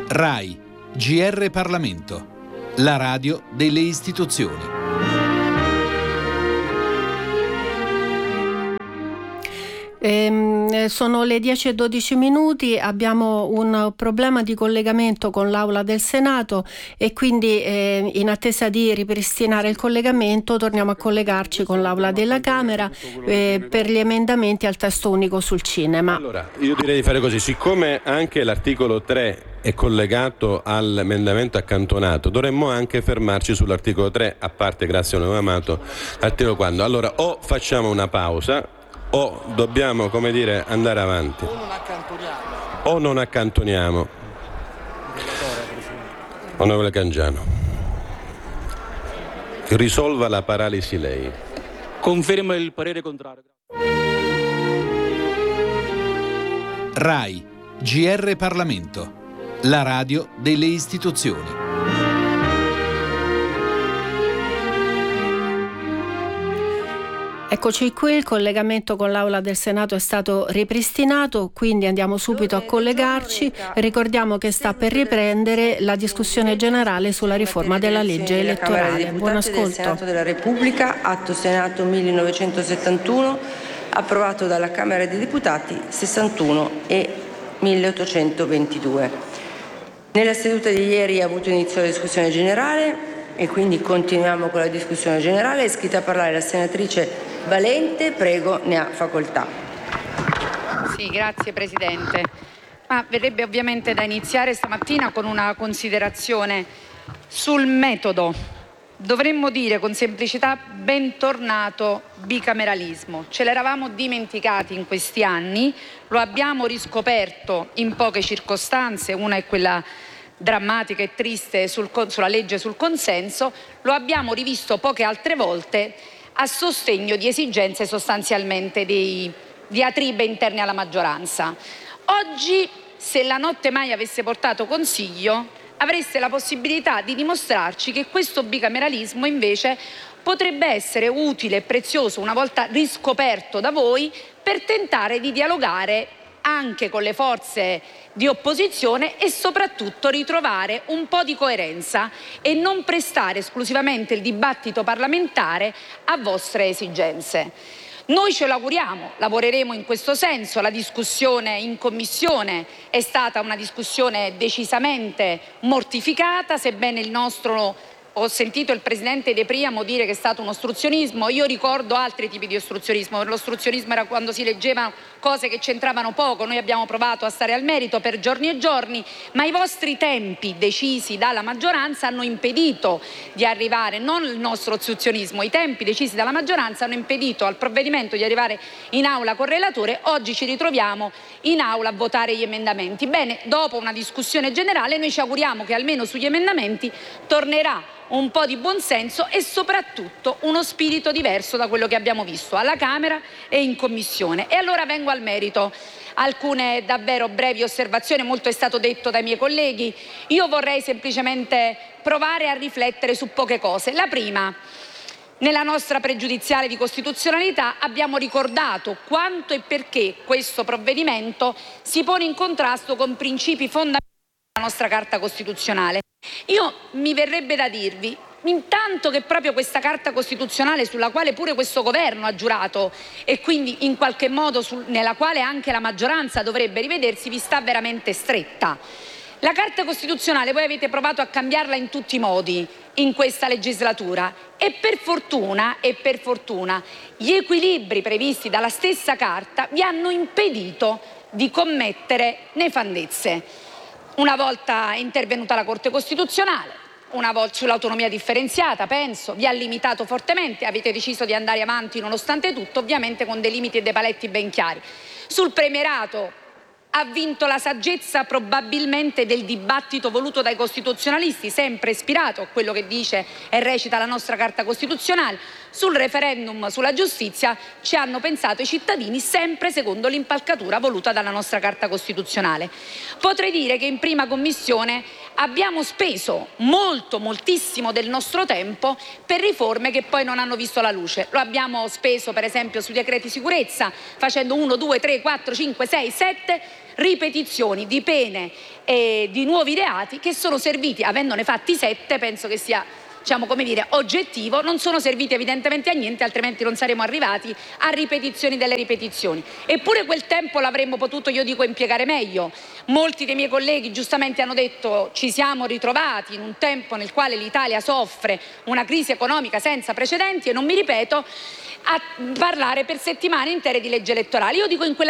RAI, GR Parlamento, la radio delle istituzioni. Sono le 10:12, abbiamo un problema di collegamento con l'Aula del Senato e quindi in attesa di ripristinare il collegamento torniamo a collegarci con l'Aula della Camera per gli emendamenti al testo unico sul cinema. Allora, io direi di fare così, siccome anche l'articolo 3 è collegato all'emendamento accantonato, dovremmo anche fermarci sull'articolo 3, a parte, grazie a un amato, l'articolo 4. Allora, o facciamo una pausa o dobbiamo, andare avanti. O non accantoniamo. Onorevole Cangiano, risolva la paralisi lei. Confermo il parere contrario. RAI, GR Parlamento, la radio delle istituzioni. Eccoci qui, il collegamento con l'Aula del Senato è stato ripristinato, quindi andiamo subito a collegarci. Ricordiamo che sta per riprendere la discussione generale sulla riforma della legge elettorale. Buon ascolto. Del Senato della Repubblica, Atto Senato 1971, approvato dalla Camera dei Deputati 61 e 1822. Nella seduta di ieri ha avuto inizio la discussione generale e quindi continuiamo con la discussione generale. È iscritta a parlare la senatrice Valente, prego, ne ha facoltà. Sì, grazie Presidente. Verrebbe ovviamente da iniziare stamattina con una considerazione sul metodo. Dovremmo dire con semplicità bentornato bicameralismo. Ce l'eravamo dimenticati in questi anni, lo abbiamo riscoperto in poche circostanze, una è quella drammatica e triste sulla legge sul consenso, lo abbiamo rivisto poche altre volte a sostegno di esigenze sostanzialmente di diatribe interne alla maggioranza. Oggi, se la notte mai avesse portato consiglio, avreste la possibilità di dimostrarci che questo bicameralismo invece potrebbe essere utile e prezioso una volta riscoperto da voi per tentare di dialogare anche con le forze di opposizione e soprattutto ritrovare un po' di coerenza e non prestare esclusivamente il dibattito parlamentare a vostre esigenze. Noi ce lo auguriamo, lavoreremo in questo senso. La discussione in Commissione è stata una discussione decisamente mortificata, sebbene il nostro... Ho sentito il Presidente De Priamo dire che è stato un ostruzionismo. Io ricordo altri tipi di ostruzionismo. L'ostruzionismo era quando si leggevano cose che c'entravano poco. Noi abbiamo provato a stare al merito per giorni e giorni, ma i vostri tempi decisi dalla maggioranza hanno impedito di arrivare, non il nostro ostruzionismo, i tempi decisi dalla maggioranza hanno impedito al provvedimento di arrivare in aula con relatore. Oggi ci ritroviamo in aula a votare gli emendamenti. Bene, dopo una discussione generale noi ci auguriamo che almeno sugli emendamenti tornerà un po' di buonsenso e soprattutto uno spirito diverso da quello che abbiamo visto alla Camera e in Commissione. E allora vengo al merito. Alcune davvero brevi osservazioni, molto è stato detto dai miei colleghi. Io vorrei semplicemente provare a riflettere su poche cose. La prima, nella nostra pregiudiziale di costituzionalità abbiamo ricordato quanto e perché questo provvedimento si pone in contrasto con principi fondamentali della nostra Carta Costituzionale. Io mi verrebbe da dirvi, intanto che proprio questa Carta Costituzionale sulla quale pure questo Governo ha giurato e quindi in qualche modo nella quale anche la maggioranza dovrebbe rivedersi, vi sta veramente stretta. La Carta Costituzionale voi avete provato a cambiarla in tutti i modi in questa legislatura e per fortuna gli equilibri previsti dalla stessa Carta vi hanno impedito di commettere nefandezze. Una volta è intervenuta la Corte Costituzionale, una volta sull'autonomia differenziata, penso, vi ha limitato fortemente, avete deciso di andare avanti nonostante tutto, ovviamente con dei limiti e dei paletti ben chiari. Sul premierato ha vinto la saggezza probabilmente del dibattito voluto dai costituzionalisti, sempre ispirato a quello che dice e recita la nostra Carta Costituzionale. Sul referendum sulla giustizia ci hanno pensato i cittadini, sempre secondo l'impalcatura voluta dalla nostra Carta Costituzionale. Potrei dire che in prima commissione abbiamo speso moltissimo del nostro tempo per riforme che poi non hanno visto la luce. Lo abbiamo speso per esempio sui decreti sicurezza, facendo 1, 2, 3, 4, 5, 6, 7 ripetizioni di pene e di nuovi reati che sono serviti, avendone fatti 7, penso che sia oggettivo, non sono serviti evidentemente a niente, altrimenti non saremmo arrivati a ripetizioni delle ripetizioni. Eppure quel tempo l'avremmo potuto, impiegare meglio. Molti dei miei colleghi giustamente hanno detto: ci siamo ritrovati in un tempo nel quale l'Italia soffre una crisi economica senza precedenti, e non mi ripeto, a parlare per settimane intere di legge elettorale. Io dico, in quella